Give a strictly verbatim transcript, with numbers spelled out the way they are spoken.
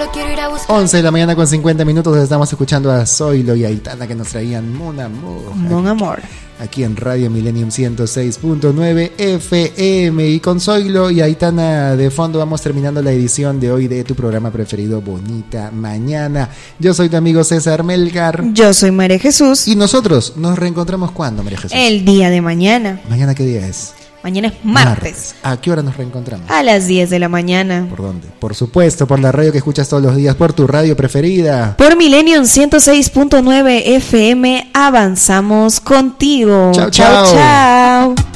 solo quiero ir a buscar. once de la mañana con cincuenta minutos. Estamos escuchando a Zoilo y a Aitana que nos traían Mon Amour. Mon Amour. Aquí en Radio Millennium ciento seis punto nueve F M. Y con Zoilo y Aitana de fondo vamos terminando la edición de hoy de tu programa preferido, Bonita Mañana. Yo soy tu amigo César Melgar. Yo soy María Jesús. Y nosotros nos reencontramos ¿cuándo, María Jesús? El día de mañana. ¿Mañana qué día es? Mañana es martes. martes. ¿A qué hora nos reencontramos? A las diez de la mañana. ¿Por dónde? Por supuesto, por la radio que escuchas todos los días, por tu radio preferida. Por Millennium ciento seis punto nueve F M, avanzamos contigo. Chao, chao. Chao, chao.